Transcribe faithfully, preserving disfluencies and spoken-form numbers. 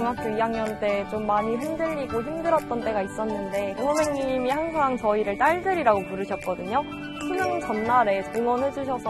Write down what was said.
중학교 이 학년 때 좀 많이 흔들리고 힘들었던 때가 있었는데 선생님이 항상 저희를 딸들이라고 부르셨거든요. 수능 전날에 응원해주셔서